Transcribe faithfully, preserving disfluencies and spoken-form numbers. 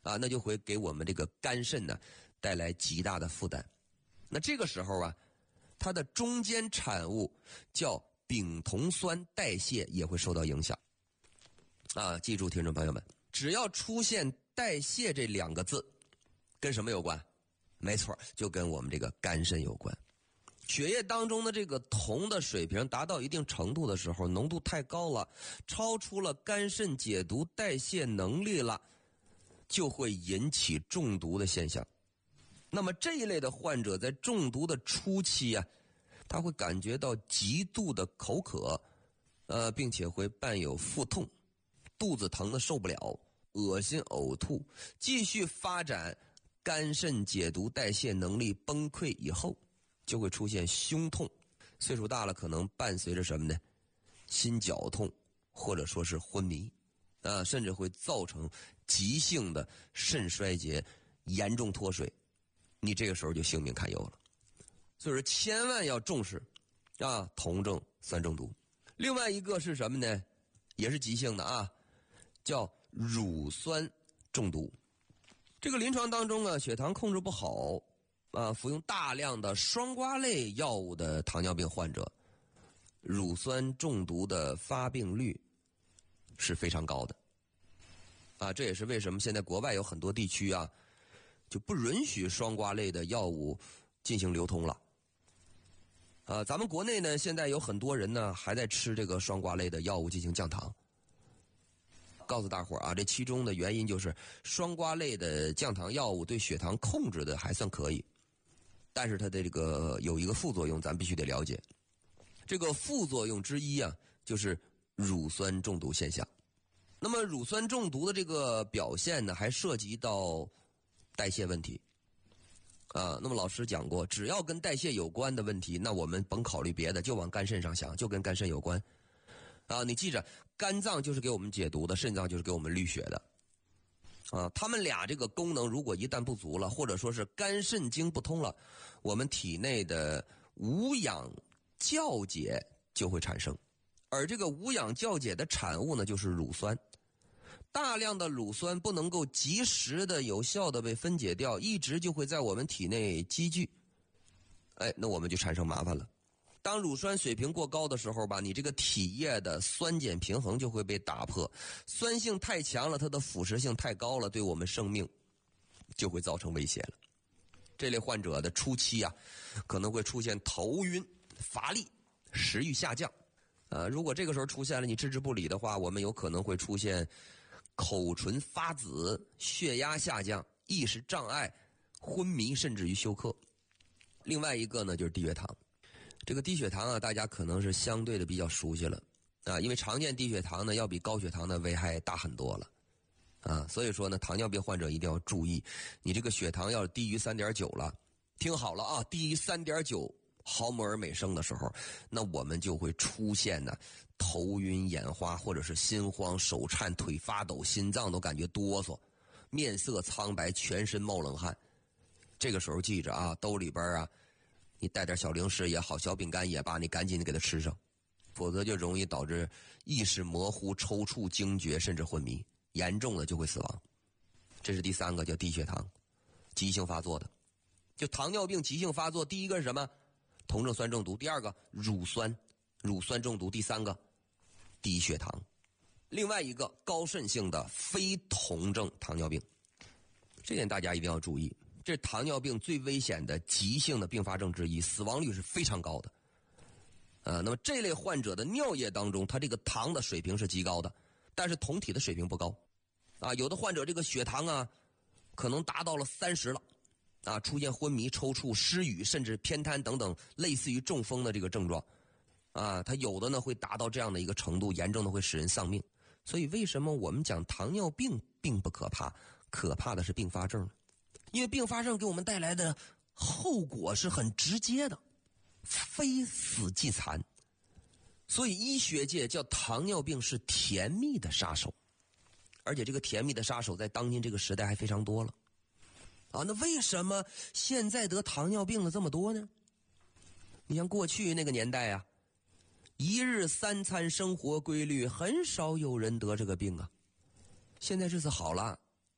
啊，那就会给我们这个肝肾呢带来极大的负担。那这个时候啊，它的中间产物叫丙酮酸代谢也会受到影响。啊，记住听众朋友们，只要出现代谢这两个字，跟什么有关？没错，就跟我们这个肝肾有关。血液当中的这个酮的水平达到一定程度的时候，浓度太高了，超出了肝肾解毒代谢能力了，就会引起中毒的现象。那么这一类的患者在中毒的初期啊，他会感觉到极度的口渴，呃，并且会伴有腹痛，肚子疼得受不了，恶心呕吐，继续发展肝肾解毒代谢能力崩溃以后，就会出现胸痛，岁数大了可能伴随着什么呢？心绞痛，或者说是昏迷，啊，甚至会造成急性的肾衰竭，严重脱水，你这个时候就性命堪忧了。所以说千万要重视啊酮症酸中毒。另外一个是什么呢？也是急性的啊，叫乳酸中毒。这个临床当中啊，血糖控制不好啊，服用大量的双胍类药物的糖尿病患者，乳酸中毒的发病率是非常高的啊。这也是为什么现在国外有很多地区啊，就不允许双胍类的药物进行流通了。啊，咱们国内呢，现在有很多人呢还在吃这个双胍类的药物进行降糖。告诉大伙儿啊，这其中的原因就是双胍类的降糖药物对血糖控制的还算可以，但是它的这个有一个副作用，咱必须得了解。这个副作用之一啊，就是乳酸中毒现象。那么乳酸中毒的这个表现呢，还涉及到代谢问题啊。那么老师讲过，只要跟代谢有关的问题，那我们甭考虑别的，就往肝肾上想，就跟肝肾有关。啊，你记着，肝脏就是给我们解毒的，肾脏就是给我们滤血的，啊，他们俩这个功能如果一旦不足了，或者说是肝肾经不通了，我们体内的无氧酵解就会产生，而这个无氧酵解的产物呢，就是乳酸。大量的乳酸不能够及时的、有效的被分解掉，一直就会在我们体内积聚，哎，那我们就产生麻烦了。当乳酸水平过高的时候吧，你这个体液的酸碱平衡就会被打破，酸性太强了，它的腐蚀性太高了，对我们生命就会造成威胁了。这类患者的初期啊，可能会出现头晕、乏力、食欲下降。呃，如果这个时候出现了你置之不理的话，我们有可能会出现口唇发紫、血压下降、意识障碍、昏迷，甚至于休克。另外一个呢，就是低血糖。这个低血糖啊，大家可能是相对的比较熟悉了啊，因为常见低血糖呢要比高血糖的危害大很多了啊，所以说呢，糖尿病患者一定要注意，你这个血糖要低于 三点九 了，听好了啊，低于 三点九 毫摩尔每升的时候，那我们就会出现呢头晕眼花，或者是心慌手颤腿发抖，心脏都感觉哆嗦，面色苍白，全身冒冷汗。这个时候记着啊，兜里边啊你带点小零食也好，小饼干也罢，你赶紧的给它吃上，否则就容易导致意识模糊、抽搐、惊厥，甚至昏迷，严重的就会死亡。这是第三个，叫低血糖，急性发作的。就糖尿病急性发作，第一个是什么？酮症酸中毒，第二个乳酸，乳酸中毒，第三个低血糖。另外一个高渗性的非酮症糖尿病，这点大家一定要注意。这是糖尿病最危险的急性的并发症之一，死亡率是非常高的。呃，那么这类患者的尿液当中，他这个糖的水平是极高的，但是酮体的水平不高。啊，有的患者这个血糖啊，可能达到了三十了，啊，出现昏迷、抽搐、失语，甚至偏瘫等等类似于中风的这个症状。啊，他有的呢会达到这样的一个程度，严重的会使人丧命。所以为什么我们讲糖尿病并不可怕，可怕的是并发症呢？因为并发症给我们带来的后果是很直接的，非死即残。所以医学界叫糖尿病是甜蜜的杀手，而且这个甜蜜的杀手在当今这个时代还非常多了。啊，那为什么现在得糖尿病的这么多呢？你像过去那个年代啊，一日三餐生活规律，很少有人得这个病啊。现在日子好了